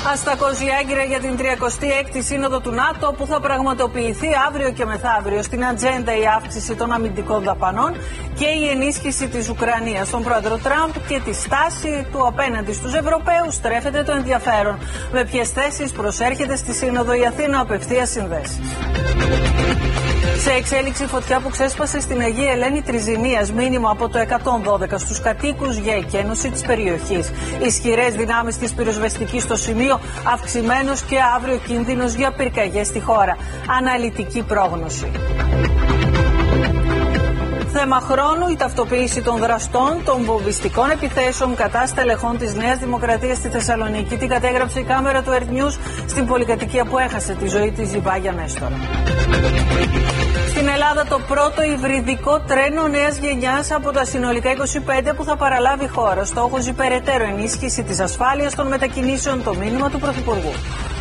Αστακός η άγκυρα για την 36η Σύνοδο του ΝΑΤΟ που θα πραγματοποιηθεί αύριο και μεθαύριο. Στην ατζέντα η αύξηση των αμυντικών δαπανών και η ενίσχυση της Ουκρανίας. Στον πρόεδρο Τραμπ και τη στάση του απέναντι στους Ευρωπαίους στρέφεται το ενδιαφέρον. Με ποιες θέσεις προσέρχεται στη Σύνοδο η Αθήνα, απευθείας συνδέσεις. Σε εξέλιξη φωτιά που ξέσπασε στην Αγία Ελένη Τριζηνίας, μήνυμα από το 112 στους κατοίκους για εκένωση της περιοχής. Ισχυρές δυνάμεις της πυροσβεστικής στο σημείο, αυξημένος και αύριο κίνδυνος για πυρκαγιές στη χώρα. Αναλυτική πρόγνωση. Θέμα χρόνου η ταυτοποίηση των δραστών των βομβιστικών επιθέσεων κατά στελεχών της Νέας Δημοκρατίας στη Θεσσαλονίκη. Την κατέγραψε η κάμερα του Earth News στην πολυκατοικία που έχασε τη ζωή της η Βάγια Μέστορα. Στην Ελλάδα το πρώτο υβριδικό τρένο νέας γενιάς από τα συνολικά 25 που θα παραλάβει η χώρα. Στόχος η περαιτέρω ενίσχυση της ασφάλειας των μετακινήσεων, το μήνυμα του Πρωθυπουργού.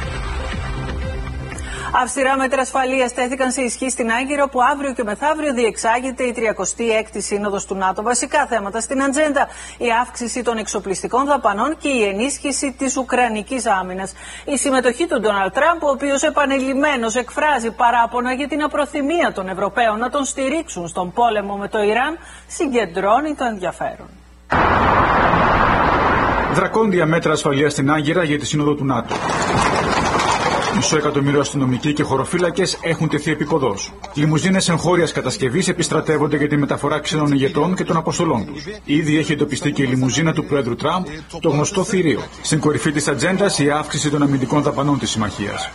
Αυστηρά μέτρα ασφαλείας τέθηκαν σε ισχύ στην Άγκυρα, που αύριο και μεθαύριο διεξάγεται η 36η Σύνοδος του ΝΑΤΟ. Βασικά θέματα στην ατζέντα: η αύξηση των εξοπλιστικών δαπανών και η ενίσχυση της Ουκρανικής άμυνας. Η συμμετοχή του Ντόναλντ Τραμπ, ο οποίος επανειλημμένος εκφράζει παράπονα για την απροθυμία των Ευρωπαίων να τον στηρίξουν στον πόλεμο με το Ιράν, συγκεντρώνει το ενδιαφέρον. Δρακόντια μέτρα ασφαλείας στην Άγκυρα για τη Σύνοδο του ΝΑΤΟ. 500.000 αστυνομικοί και χωροφύλακες έχουν τεθεί επικοδώς. Λιμουζίνες εγχώριας κατασκευής επιστρατεύονται για τη μεταφορά ξένων ηγετών και των αποστολών τους. Ήδη έχει εντοπιστεί και η λιμουζίνα του Πρόεδρου Τραμπ, το γνωστό θηρίο. Στην κορυφή της ατζέντας η αύξηση των αμυντικών δαπανών της συμμαχίας.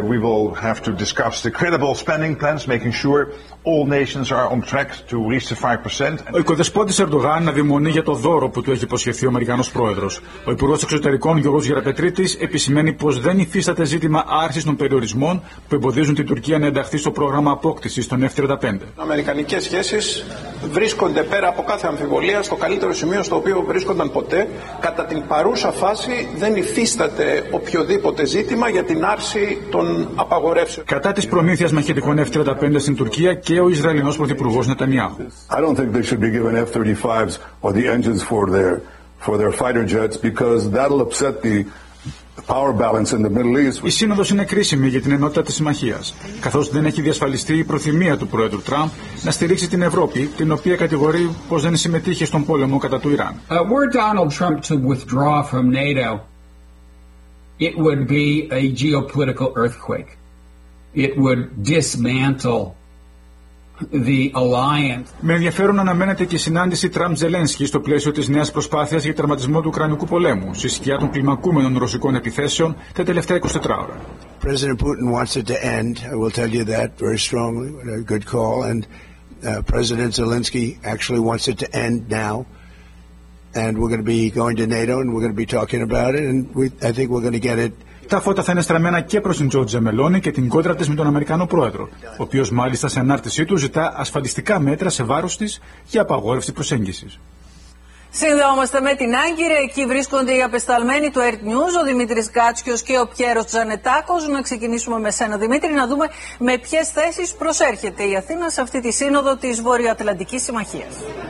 Ο οικοδεσπότης Ερντογάν αδειμονεί για το δώρο που του έχει υποσχεθεί ο Αμερικανός Πρόεδρος. Ο Υπουργός Εξωτερικών Γιώργος Γεραπετρίτης επισημαίνει πως δεν υφίσταται ζήτημα άρσης των περιορισμών που εμποδίζουν την Τουρκία να ενταχθεί στο πρόγραμμα απόκτησης των F-35. Οι αμερικανικές σχέσεις βρίσκονται πέρα από κάθε αμφιβολία στο καλύτερο σημείο στο οποίο βρίσκονταν ποτέ. Κατά την παρούσα φάση δεν υφίσταται οποιοδήποτε ζήτημα για την άρση των απαγορεύσεων. Κατά της προμήθειας μαχητικών F-35 στην Τουρκία και ο Ισραηλινός Πρωθυπουργός Νετανιάχου. I don't think they should be given F-35s or the engines for their fighter jets because that'll upset the power balance in the Middle East. Η σύνοδος είναι κρίσιμη για την ενότητα της συμμαχίας, καθώς δεν έχει διασφαλιστεί η προθυμία του Πρόεδρου Τραμπ να στηρίξει την Ευρώπη, την οποία κατηγορεί πως δεν συμμετείχε στον πόλεμο κατά του Ιράν. Were Donald Trump to withdraw from NATO, it would be a geopolitical earthquake. It would dismantle the alliance. Με ενδιαφέρον αναμένεται και η συνάντηση Τραμπ-Ζελένσκι στο πλαίσιο της νέας προσπάθειας για τερματισμό του Ουκρανικού πολέμου, στη σκιά των κλιμακούμενων ρωσικών επιθέσεων τα τελευταία 24 ώρα. President Putin wants it to end. I will tell you that very strongly. A good call. And President Zelensky actually wants it to end now. And we're going to be going to NATO and we're going to be talking about it. And I think we're going to get it. Τα φώτα θα είναι στραμμένα και προς την Τζόρτζια Μελόνι και την κόντρα της με τον Αμερικανό Πρόεδρο, ο οποίος μάλιστα σε ανάρτησή του ζητά ασφαλιστικά μέτρα σε βάρος της για απαγόρευση προσέγγισης. Συνδεόμαστε με την Άγκυρα. Εκεί βρίσκονται οι απεσταλμένοι του Earth News, ο Δημήτρης Γκάτσιος και ο Πιέρος Τζανετάκος. Να ξεκινήσουμε με σένα, Δημήτρη, να δούμε με ποιες θέσεις προσέρχεται η Αθήνα σε αυτή τη σύνοδο της Βορειοατλαντικής Συμμαχίας.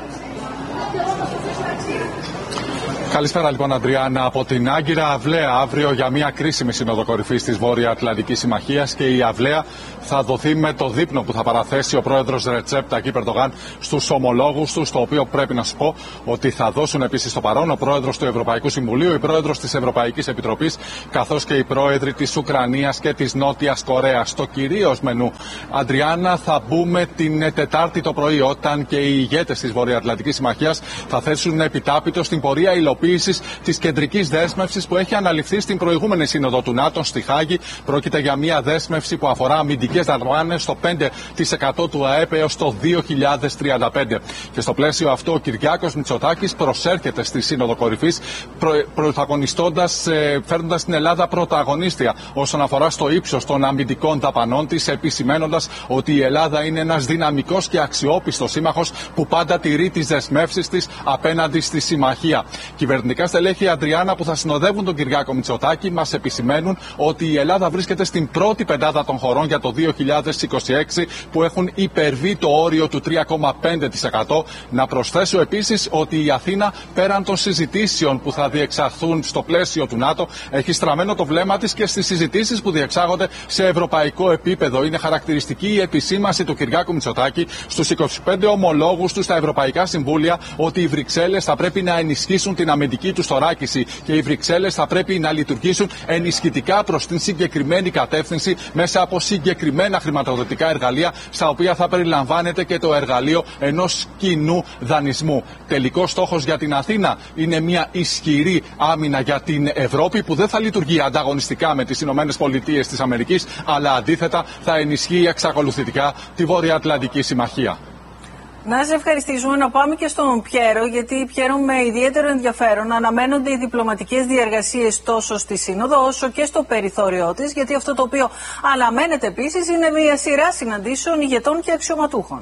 Καλησπέρα λοιπόν, Αντριάννα, από την Άγκυρα. Αυλαία αύριο για μια κρίσιμη σύνοδο κορυφής της Βόρειο-Ατλαντικής Συμμαχίας, και η αυλαία θα δοθεί με το δείπνο που θα παραθέσει ο πρόεδρος Ρετζέπ Ταγίπ Ερντογάν στους ομολόγους του, στο οποίο πρέπει να σου πω ότι θα δώσουν επίσης το παρόν ο πρόεδρος του Ευρωπαϊκού Συμβουλίου, η πρόεδρος της Ευρωπαϊκής Επιτροπής, καθώς και οι πρόεδροι της Ουκρανίας και της Νότιας Κορέας. Στο κυρίως μενού, Αντριάννα, θα μπούμε την Τετάρτη το πρωί, όταν και οι ηγέτες της Βορειοατλαντικής Συμμαχίας θα θέσουν επιτάπητο στην πορεία υλοποίησης της κεντρικής δέσμευσης που έχει αναλυφθεί στην προηγούμενη σύνοδο του ΝΑΤΟ στη Χάγη. Πρόκειται για μια δέσμευση που αφορά αμυντικές δαπάνες στο 5% του ΑΕΠ έως το 2035. Και στο πλαίσιο αυτό ο Κυριάκος Μητσοτάκης προσέρχεται στη Σύνοδο Κορυφής, πρωταγωνιστώντας, φέρνοντας την Ελλάδα πρωταγωνίστρια όσον αφορά στο ύψος των αμυντικών δαπανών της, επισημένοντας ότι η Ελλάδα είναι ένας δυναμικός και αξιόπιστος σύμμαχος που πάντα τηρεί τις δεσμεύσεις της απέναντι στη συμμαχία. Και Κυβερνητικά στελέχη, Αντριάννα, που θα συνοδεύουν τον Κυριάκο Μητσοτάκη, μας επισημαίνουν ότι η Ελλάδα βρίσκεται στην πρώτη πεντάδα των χωρών για το 2026 που έχουν υπερβεί το όριο του 3,5%. Να προσθέσω επίσης ότι η Αθήνα, πέραν των συζητήσεων που θα διεξαχθούν στο πλαίσιο του ΝΑΤΟ, έχει στραμμένο το βλέμμα της και στις συζητήσεις που διεξάγονται σε ευρωπαϊκό επίπεδο. Είναι χαρακτηριστική η επισήμανση του Κυριάκου Μητσοτάκη στους 25 ομολόγους του στα Ευρωπαϊκά Συμβούλια ότι οι Βρυξέλλες θα πρέπει να ενισχύσουν την αμυντική τους θωράκιση και οι Βρυξέλλες θα πρέπει να λειτουργήσουν ενισχυτικά προς την συγκεκριμένη κατεύθυνση μέσα από συγκεκριμένα χρηματοδοτικά εργαλεία, στα οποία θα περιλαμβάνεται και το εργαλείο ενός κοινού δανεισμού. Τελικός στόχος για την Αθήνα είναι μια ισχυρή άμυνα για την Ευρώπη που δεν θα λειτουργεί ανταγωνιστικά με τις Ηνωμένες Πολιτείες της Αμερικής, αλλά αντίθετα θα ενισχύει εξακολουθητικά τη Βορειοατλαντική Συμμαχία. Να σε ευχαριστήσουμε. Να πάμε και στον Πιέρο, γιατί Πιέρο, με ιδιαίτερο ενδιαφέρον αναμένονται οι διπλωματικές διεργασίες τόσο στη Σύνοδο όσο και στο περιθώριό της, γιατί αυτό το οποίο αναμένεται επίσης είναι μια σειρά συναντήσεων ηγετών και αξιωματούχων.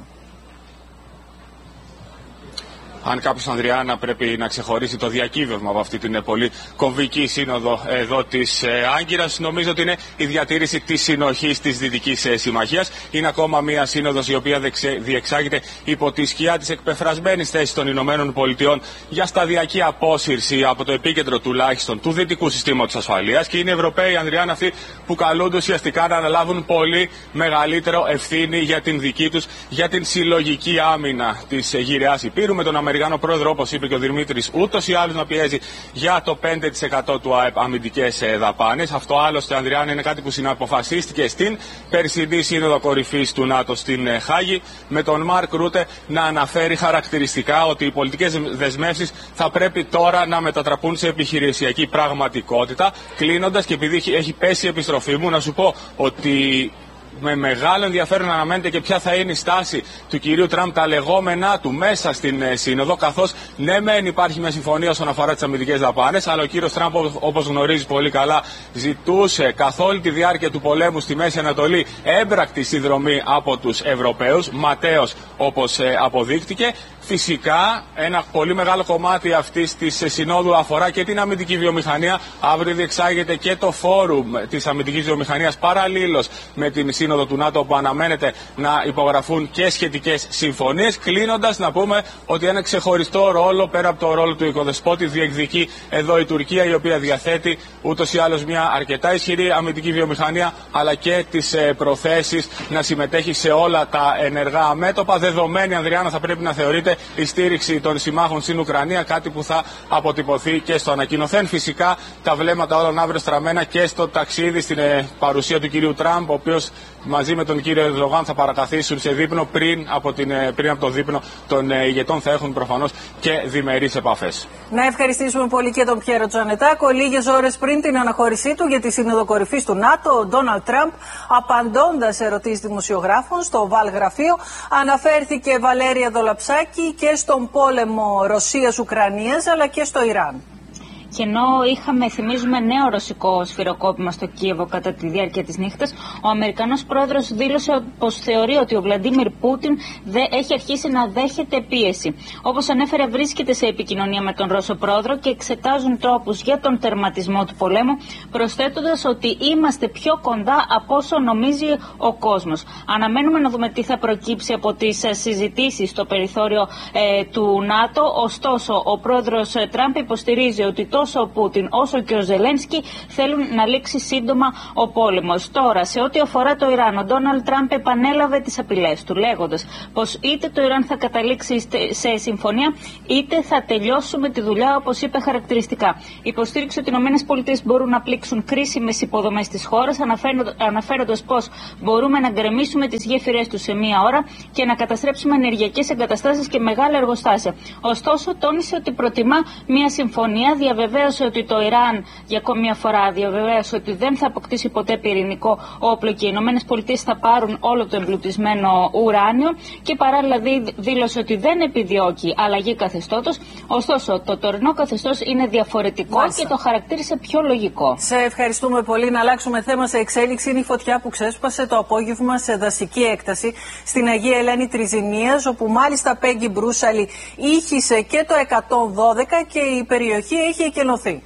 Αν κάποιος, Ανδριάννα, πρέπει να ξεχωρίσει το διακύβευμα από αυτή την πολύ κομβική σύνοδο εδώ της Άγκυρας, νομίζω ότι είναι η διατήρηση της συνοχής της Δυτικής Συμμαχίας. Είναι ακόμα μια σύνοδος η οποία διεξάγεται υπό τη σκιά της εκπεφρασμένης θέσης των Ηνωμένων Πολιτειών για σταδιακή απόσυρση από το επίκεντρο τουλάχιστον του δυτικού συστήματος ασφαλείας, και είναι οι Ευρωπαίοι, Ανδριάννα, αυτοί που καλούνται ουσιαστικά να αναλάβουν πολύ μεγαλύτερο ευθύνη για την δική τους, για την συλλογική άμυνα της γυραιάς Υπήρου, με τον Αμερικανό πρόεδρο, όπως είπε και ο Δημήτρης, ούτως ή άλλως να πιέζει για το 5% του ΑΕΠ αμυντικές δαπάνες. Αυτό άλλωστε, Ανδριάννα, είναι κάτι που συναποφασίστηκε στην περσινή Σύνοδο Κορυφής του ΝΑΤΟ στην Χάγη, με τον Μαρκ Ρούτε να αναφέρει χαρακτηριστικά ότι οι πολιτικές δεσμεύσεις θα πρέπει τώρα να μετατραπούν σε επιχειρησιακή πραγματικότητα. Κλείνοντας, και επειδή έχει πέσει η επιστροφή μου, να σου πω ότι με μεγάλο ενδιαφέρον αναμένεται και ποια θα είναι η στάση του κυρίου Τραμπ, τα λεγόμενά του μέσα στην Σύνοδο, καθώς ναι μεν υπάρχει μια συμφωνία όσον αφορά τις αμυντικές δαπάνες, αλλά ο κύριος Τραμπ, όπως γνωρίζει πολύ καλά, ζητούσε καθ' όλη τη διάρκεια του πολέμου στη Μέση Ανατολή έμπρακτη συνδρομή από τους Ευρωπαίους, ματέως όπως αποδείχτηκε. Φυσικά, ένα πολύ μεγάλο κομμάτι αυτής της συνόδου αφορά και την αμυντική βιομηχανία. Αύριο διεξάγεται και το φόρουμ της αμυντικής βιομηχανίας παραλλήλως με την Σύνοδο του ΝΑΤΟ, που αναμένεται να υπογραφούν και σχετικές συμφωνίες. Κλείνοντας, να πούμε ότι ένα ξεχωριστό ρόλο, πέρα από το ρόλο του οικοδεσπότη, διεκδικεί εδώ η Τουρκία, η οποία διαθέτει ούτως ή άλλως μια αρκετά ισχυρή αμυντική βιομηχανία, αλλά και τις προθέσεις να συμμετέχει σε όλα τα ενεργά μέτωπα. Δεδομένη, Ανδριάννα, θα πρέπει να θεωρείται η στήριξη των συμμάχων στην Ουκρανία, κάτι που θα αποτυπωθεί και στο ανακοινωθέν. Φυσικά, τα βλέμματα όλων αύριο στραμμένα και στο ταξίδι, στην παρουσία του κυρίου Τραμπ, ο οποίος μαζί με τον κύριο Ερντογάν θα παρακαθίσουν σε δείπνο. Πριν από το δείπνο των ηγετών θα έχουν προφανώς και διμερείς επαφές. Να ευχαριστήσουμε πολύ και τον Πιέρο Τζανετάκο. Λίγες ώρες πριν την αναχώρησή του για τη Σύνοδο Κορυφής του ΝΑΤΟ, ο Ντόναλντ Τραμπ, απαντώντας σε ερωτήσεις δημοσιογράφων στο Oval Γραφείο, αναφέρθηκε, Βαλέρια Δολαψάκη, και στον πόλεμο Ρωσίας-Ουκρανίας, αλλά και στο Ιράν. Και ενώ θυμίζουμε, νέο ρωσικό σφυροκόπημα στο Κίεβο κατά τη διάρκεια της νύχτας, ο Αμερικανός πρόεδρος δήλωσε πως θεωρεί ότι ο Βλαντίμιρ Πούτιν έχει αρχίσει να δέχεται πίεση. Όπως ανέφερε, βρίσκεται σε επικοινωνία με τον Ρώσο πρόεδρο και εξετάζουν τρόπους για τον τερματισμό του πολέμου, προσθέτοντας ότι είμαστε πιο κοντά από όσο νομίζει ο κόσμος. Αναμένουμε να δούμε τι θα προκύψει από τις συζητήσεις στο περιθώριο του ΝΑΤΟ. Ωστόσο, ο πρόεδρος Τραμπ υποστηρίζει ότι τόσο ο Πούτιν όσο και ο Ζελένσκι θέλουν να λήξει σύντομα ο πόλεμος. Τώρα, σε ό,τι αφορά το Ιράν, ο Ντόναλντ Τραμπ επανέλαβε τις απειλές του, λέγοντας πως είτε το Ιράν θα καταλήξει σε συμφωνία, είτε θα τελειώσουμε τη δουλειά, όπως είπε χαρακτηριστικά. Υποστήριξε ότι οι ΗΠΑ μπορούν να πλήξουν κρίσιμες υποδομές της χώρας, αναφέροντας πως μπορούμε να γκρεμίσουμε τις γέφυρες τους σε μία ώρα και να καταστρέψουμε ενεργειακές εγκαταστάσεις και μεγάλα εργοστάσια. Ωστόσο, τόνισε ότι προτιμά μία συμφωνία, διαβεβαίοντας διαβεβαίωσε ότι το Ιράν για ακόμη μια φορά διαβεβαίωσε ότι δεν θα αποκτήσει ποτέ πυρηνικό όπλο και οι ΗΠΑ θα πάρουν όλο το εμπλουτισμένο ουράνιο και παράλληλα δήλωσε ότι δεν επιδιώκει αλλαγή καθεστώτος. Ωστόσο, το τωρινό καθεστώς είναι διαφορετικό και το χαρακτήρισε πιο λογικό. Σε ευχαριστούμε πολύ. Να αλλάξουμε θέμα. Σε εξέλιξη είναι η φωτιά που ξέσπασε το απόγευμα σε δασική έκταση στην Αγία Ελένη Τριζηνίας, όπου μάλιστα Πέγγι Μπρούσαλη ήχησε και το 112 και η περιοχή έχει εκενωθεί.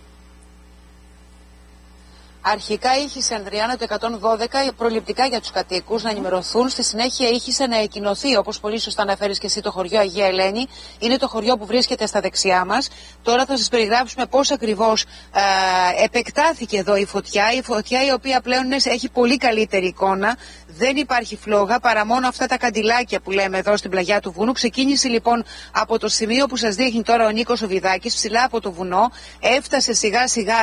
Αρχικά ήχησε, Ανδριάννα, το 112 προληπτικά για τους κατοίκους να ενημερωθούν. Στη συνέχεια ήχησε να εκκοινωθεί, όπως πολύ σωστά αναφέρεις και εσύ, το χωριό Αγία Ελένη. Είναι το χωριό που βρίσκεται στα δεξιά μας. Τώρα θα σας περιγράψουμε πώς ακριβώς επεκτάθηκε εδώ η φωτιά. Η φωτιά η οποία πλέον έχει πολύ καλύτερη εικόνα. Δεν υπάρχει φλόγα παρά μόνο αυτά τα καντιλάκια που λέμε εδώ στην πλαγιά του βουνού. Ξεκίνησε λοιπόν από το σημείο που σας δείχνει τώρα ο Νίκος ο Βιδάκης, ψηλά από το βουνό. Έφτασε σιγά σιγά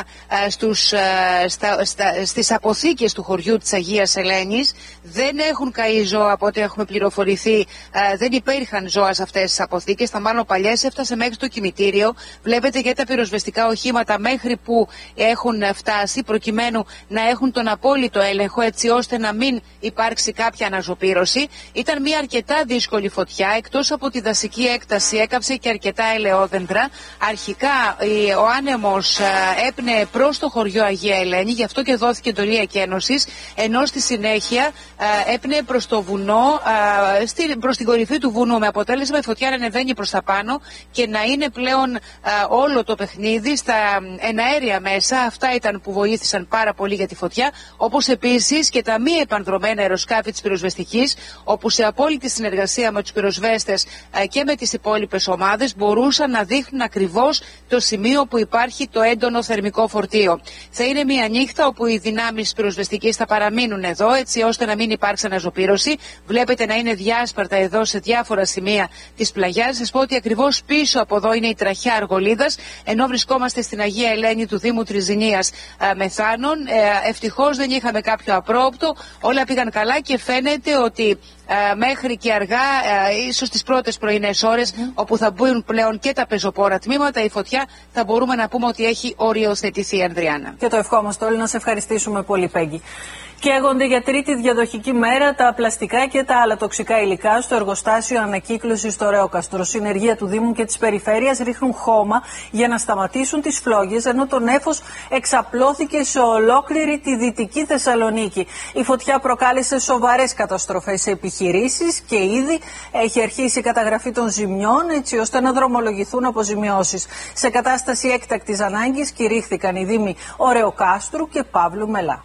στις αποθήκες του χωριού της Αγίας Ελένης. Δεν έχουν καεί ζώα από ό,τι έχουμε πληροφορηθεί. Δεν υπήρχαν ζώα σε αυτές τις αποθήκες. Θα μάλλον παλιές. Έφτασε μέχρι το κημητήριο. Βλέπετε και τα πυροσβεστικά οχήματα μέχρι που έχουν φτάσει, προκειμένου να έχουν τον απόλυτο έλεγχο, έτσι ώστε να μην υπάρξει κάποια αναζωπήρωση. Ήταν μια αρκετά δύσκολη φωτιά. Εκτός από τη δασική έκταση, έκαψε και αρκετά ελαιόδεντρα. Αρχικά ο άνεμος έπνεε προς το χωριό Αγία Ελένη, γι' αυτό και δόθηκε εντολή εκένωσης, ενώ στη συνέχεια έπνεε προς το βουνό, προς την κορυφή του βουνού, με αποτέλεσμα η φωτιά να ανεβαίνει προς τα πάνω και να είναι πλέον όλο το παιχνίδι στα εναέρια μέσα. Αυτά ήταν που βοήθησαν πάρα πολύ για τη φωτιά, όπως επίσης και τα μη επανδρομένα αεροσκάφη της πυροσβεστικής, όπου σε απόλυτη συνεργασία με τους πυροσβέστες και με τις υπόλοιπες ομάδες μπορούσαν να δείχνουν ακριβώς το σημείο που υπάρχει το έντονο θερμικό φορτίο. Θα είναι μια νύχτα όπου οι δυνάμεις πυροσβεστικής θα παραμείνουν εδώ, έτσι ώστε να μην υπάρξει αναζωπήρωση. Βλέπετε να είναι διάσπαρτα εδώ σε διάφορα σημεία της πλαγιάς. Σας πω ότι ακριβώς πίσω από εδώ είναι η τραχιά Αργολίδας, ενώ βρισκόμαστε στην Αγία Ελένη του Δήμου Τριζηνίας Μεθάνων. Ευτυχώς δεν είχαμε κάποιο απρόοπτο, όλα πήγαν καλά και φαίνεται ότι μέχρι και αργά, ίσως τις πρώτες πρωινές ώρες, όπου θα μπουν πλέον και τα πεζοπόρα τμήματα, η φωτιά θα μπορούμε να πούμε ότι έχει οριοθετηθεί, Ανδριάννα. Και το ευχόμαστε όλοι. Να σε ευχαριστήσουμε πολύ, Πέγγι. Καίγονται για τρίτη διαδοχική μέρα τα πλαστικά και τα άλλα τοξικά υλικά στο εργοστάσιο ανακύκλωσης στο Ρεόκαστρο. Συνεργεία του Δήμου και της Περιφέρειας ρίχνουν χώμα για να σταματήσουν τις φλόγες, ενώ το νέφος εξαπλώθηκε σε ολόκληρη τη Δυτική Θεσσαλονίκη. Η φωτιά προκάλεσε σοβαρές καταστροφές σε επιχειρήσεις και ήδη έχει αρχίσει η καταγραφή των ζημιών, έτσι ώστε να δρομολογηθούν αποζημιώσεις. Σε κατάσταση έκτακτης ανάγκης κηρύχθηκαν οι Δήμοι Ωρεοκάστρου και Παύλου Μελά.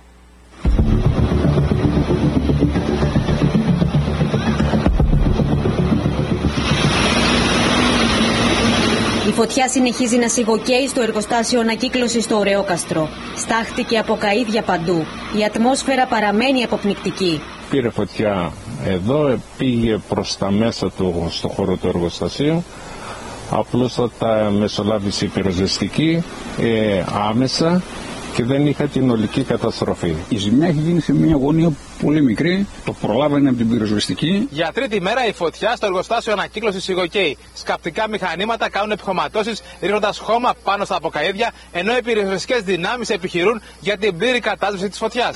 Η φωτιά συνεχίζει να σιγοκαίει στο εργοστάσιο ανακύκλωσης στο Ωρεόκαστρο. Στάχτηκε από καΐδια παντού. Η ατμόσφαιρα παραμένει αποπνικτική. Πήρε φωτιά εδώ, πήγε προς τα μέσα του στο χώρο του εργοστασίου. Απλώς μεσολάβησε η πυροσβεστική άμεσα και δεν είχα την ολική καταστροφή. Η ζημιά έχει γίνει σε μια γωνία πολύ μικρή, το προλάβανε από την πυροσβεστική. Για τρίτη μέρα η φωτιά στο εργοστάσιο ανακύκλωσης σιγοκαίει. Σκαπτικά μηχανήματα κάνουν επιχωματώσεις ρίχνοντας χώμα πάνω στα αποκαΐδια, ενώ οι πυροσβεστικές δυνάμεις επιχειρούν για την πλήρη κατάσβεση της φωτιάς.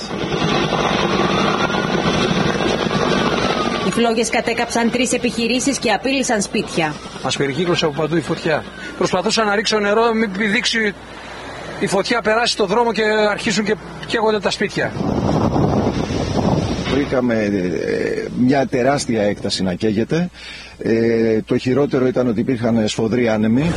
Οι φλόγες κατέκαψαν 3 επιχειρήσεις και απείλησαν σπίτια. Μας περικύκλωσε από παντού η φωτιά. Προσπαθούσα να ρίξω νερό, μην πηδήξει η φωτιά, περάσει στο δρόμο και αρχίσουν και καίγονται τα σπίτια. Βρήκαμε μια τεράστια έκταση να καίγεται. Το χειρότερο ήταν ότι υπήρχαν σφοδροί άνεμοι.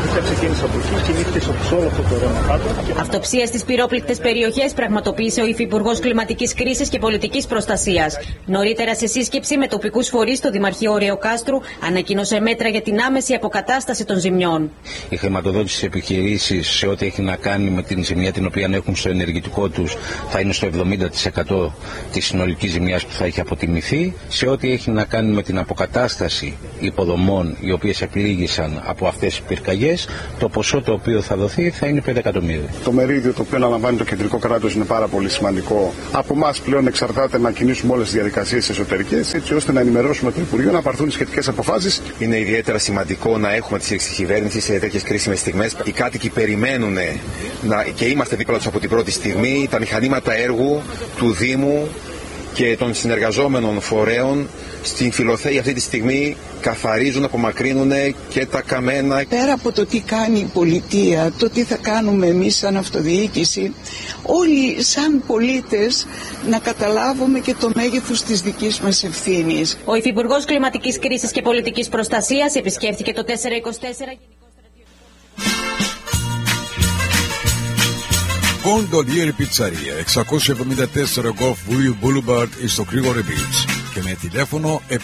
Αυτοψία στις πυρόπληκτες περιοχές πραγματοποίησε ο Υφυπουργός Κλιματικής Κρίσης και Πολιτικής Προστασίας. Νωρίτερα, σε σύσκεψη με τοπικούς φορείς στο Δημαρχείο Ωρεοκάστρου, ανακοίνωσε μέτρα για την άμεση αποκατάσταση των ζημιών. Η χρηματοδότηση της επιχειρήσης σε ό,τι έχει να κάνει με την ζημιά την οποία έχουν στο ενεργητικό τους θα είναι στο 70% της συνολικής ζημιάς που θα έχει αποτιμηθεί. Σε ό,τι έχει να κάνει με την αποκατάσταση, η υποδομών οι οποίες επλήγησαν από αυτές τις πυρκαγιές, το ποσό το οποίο θα δοθεί θα είναι 5 εκατομμύρια. Το μερίδιο το οποίο αναλαμβάνει το κεντρικό κράτος είναι πάρα πολύ σημαντικό. Από εμάς πλέον εξαρτάται να κινήσουμε όλες τις διαδικασίες εσωτερικές, έτσι ώστε να ενημερώσουμε το Υπουργείο να πάρθουν σχετικές αποφάσεις. Είναι ιδιαίτερα σημαντικό να έχουμε τη στήριξη της κυβέρνησης σε τέτοιες κρίσιμες στιγμές. Οι κάτοικοι περιμένουν και είμαστε δίπλα τους από την πρώτη στιγμή. Τα μηχανήματα έργου του Δήμου και των συνεργαζόμενων φορέων στην Φιλοθέη αυτή τη στιγμή καθαρίζουν, απομακρύνουν και τα καμένα. Πέρα από το τι κάνει η πολιτεία, το τι θα κάνουμε εμείς σαν αυτοδιοίκηση, όλοι σαν πολίτες να καταλάβουμε και το μέγεθος της δικής μας ευθύνης. Ο Υφυπουργός Κλιματικής Κρίσης και Πολιτικής Προστασίας επισκέφθηκε το 424. Gondolier Pizzeria, 674 Golf Wheel Boulevard στο Κρίγορε Beach και με τηλέφωνο 727-441-3353.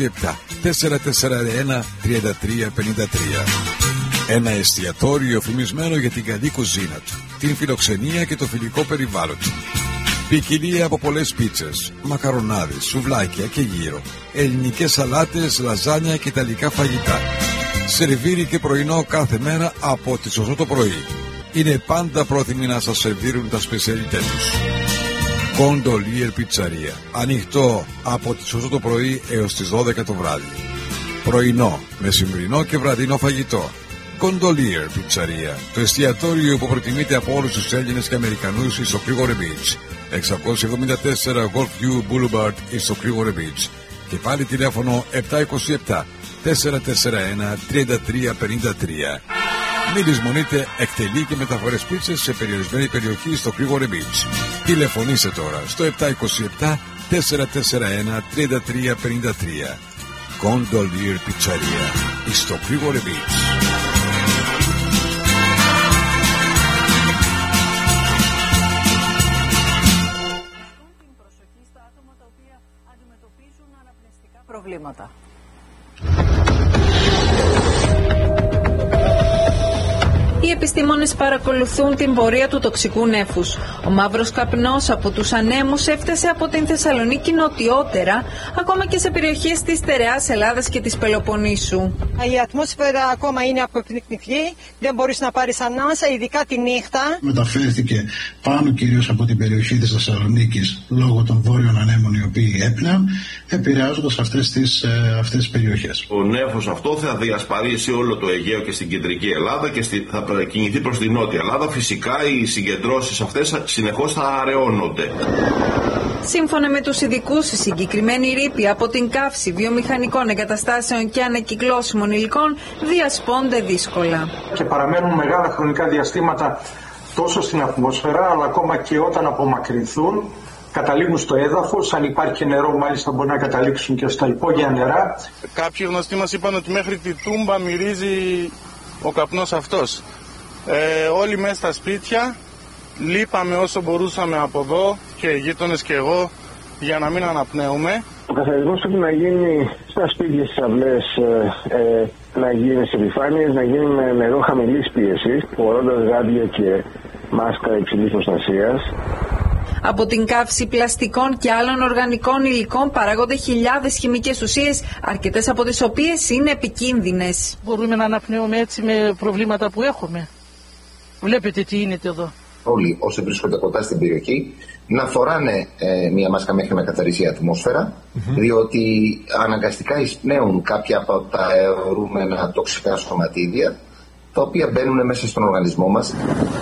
Ένα εστιατόριο φημισμένο για την καλή κουζίνα του, την φιλοξενία και το φιλικό περιβάλλον του. Ποικιλία από πολλές πίτσες, μακαρονάδες, σουβλάκια και γύρο, ελληνικές σαλάτες, λαζάνια και ιταλικά φαγητά. Σερβίρι και πρωινό κάθε μέρα από τις 8 το πρωί. Είναι πάντα πρόθυμοι να σας σερβίρουν τα σπεσιαλιτέ τους. Gondolier Pizzeria. Ανοιχτό από τις 8 το πρωί έως τις 12 το βράδυ. Πρωινό, μεσημβρινό και βραδινό φαγητό. Gondolier Pizzeria. Το εστιατόριο που προτιμείται από όλους τους Έλληνες και Αμερικανούς στο Κρίγορε Beach. 674 Golfview Boulevard στο Κρίγορε Beach. Και πάλι τηλέφωνο 727 441 3353. Μην λησμονείτε, εκτελεί και μεταφορές πίτσες σε περιορισμένη περιοχή στο Κρίγορε Beach. Τηλεφωνήστε τώρα στο 727 441 3353. Gondolier Pizzeria στο Κρίγορε Beach. Προβλήματα. Οι επιστήμονες παρακολουθούν την πορεία του τοξικού νέφους. Ο μαύρος καπνός από τους ανέμους έφτασε από την Θεσσαλονίκη νοτιότερα, ακόμα και σε περιοχές της στερεάς Ελλάδας και της Πελοποννήσου. Η ατμόσφαιρα ακόμα είναι αποκριτική, δεν μπορείς να πάρεις ανάσα, ειδικά τη νύχτα. Μεταφέρθηκε πάνω κυρίως από την περιοχή της Θεσσαλονίκης λόγω των βόρειων ανέμων οι οποίοι έπνεαν, επηρεάζοντας αυτές τις περιοχές. Ο νέφος αυτό θα διασπαρίσει όλο το Αιγαίο και στην κεντρική Ελλάδα και θα κινηθεί προς την νότια Ελλάδα. Φυσικά οι συγκεντρώσεις αυτές συνεχώς θα αραιώνονται. Σύμφωνα με τους ειδικούς, η συγκεκριμένη ρήπη από την καύση βιομηχανικών εγκαταστάσεων και ανακυκλώσιμων υλικών διασπώνται δύσκολα. Και παραμένουν μεγάλα χρονικά διαστήματα τόσο στην ατμόσφαιρα, αλλά ακόμα και όταν απομακρυνθούν, καταλήγουν στο έδαφος. Αν υπάρχει νερό, μάλιστα μπορεί να καταλήξουν και στα υπόγεια νερά. Κάποιοι γνωστοί μας είπαν ότι μέχρι τη Τούμπα μυρίζει ο καπνός αυτός. Όλοι μέσα στα σπίτια λείπαμε όσο μπορούσαμε από εδώ και οι γείτονες και εγώ για να μην αναπνέουμε. Ο καθαρισμός πρέπει να γίνει στα σπίτια, στις αυλές, να γίνει σε επιφάνειες, να γίνει με νερό χαμηλής πίεσης, φορώντας γάντια και μάσκα υψηλής προστασίας. Από την καύση πλαστικών και άλλων οργανικών υλικών παράγονται χιλιάδες χημικές ουσίες, αρκετές από τις οποίες είναι επικίνδυνες. Μπορούμε να αναπνέουμε έτσι με προβλήματα που έχουμε. Βλέπετε τι είναι εδώ. Όλοι όσοι βρίσκονται κοντά στην περιοχή να φοράνε μια μάσκα μέχρι να καθαρίσει η ατμόσφαιρα, διότι αναγκαστικά εισπνέουν κάποια από τα αιωρούμενα τοξικά σωματίδια, τα οποία μπαίνουν μέσα στον οργανισμό μας.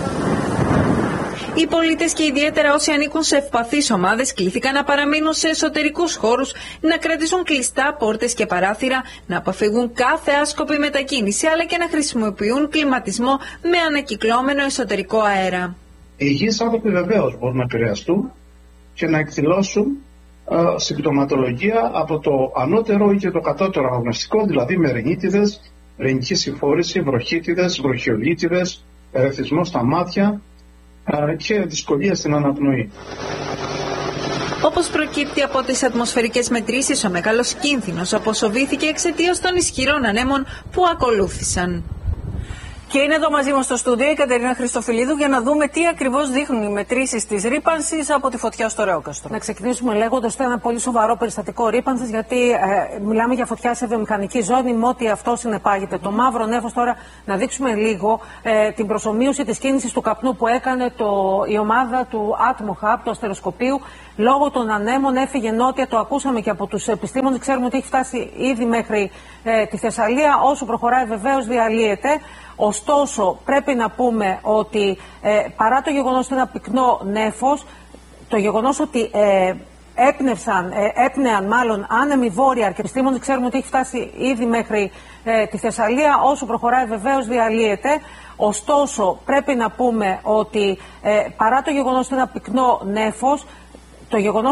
Οι πολίτες και ιδιαίτερα όσοι ανήκουν σε ευπαθείς ομάδες κλήθηκαν να παραμείνουν σε εσωτερικούς χώρους, να κρατήσουν κλειστά πόρτες και παράθυρα, να αποφύγουν κάθε άσκοπη μετακίνηση, αλλά και να χρησιμοποιούν κλιματισμό με ανακυκλώμενο εσωτερικό αέρα. Οι υγιείς άνθρωποι βεβαίως μπορούν να επηρεαστούν και να εκδηλώσουν συμπτωματολογία από το ανώτερο ή και το κατώτερο αναγνωστικό, δηλαδή με ρινίτιδες, ρινική συμφόρηση, βροχίτιδες, βροχιολίτιδες, ερεθισμό στα μάτια και δυσκολία στην αναπνοή. Όπως προκύπτει από τις ατμοσφαιρικές μετρήσεις, ο μεγάλος κίνδυνος αποσοβήθηκε εξαιτίας των ισχυρών ανέμων που ακολούθησαν. Και είναι εδώ μαζί μας στο στούντιο η Κατερίνα Χριστοφιλίδου για να δούμε τι ακριβώς δείχνουν οι μετρήσεις της ρύπανσης από τη φωτιά στο Ρεόκαστρο. Να ξεκινήσουμε λέγοντας ότι ένα πολύ σοβαρό περιστατικό ρύπανσης, γιατί μιλάμε για φωτιά σε βιομηχανική ζώνη, με ό,τι αυτό συνεπάγεται. Το μαύρο νέφος, τώρα να δείξουμε λίγο την προσομοίωση της κίνησης του καπνού που έκανε η ομάδα του Atmo Hub, του αστεροσκοπείου. Λόγω των ανέμων έφυγε νότια, το ακούσαμε και από τους επιστήμονες. Ξέρουμε ότι έχει φτάσει ήδη μέχρι τη Θεσσαλία. Όσο προχωράει, βεβαίως διαλύεται. Ωστόσο, πρέπει να πούμε ότι παρά το γεγονός ότι είναι ένα πυκνό νέφος, το γεγονός ότι έπνεαν μάλλον άνεμοι βόρεια και επιστήμονες, ξέρουμε ότι έχει φτάσει ήδη μέχρι τη Θεσσαλία. Όσο προχωράει, βεβαίως διαλύεται. Ωστόσο, πρέπει να πούμε ότι παρά το γεγονός ότι είναι ένα πυκνό νέφος, το γεγονός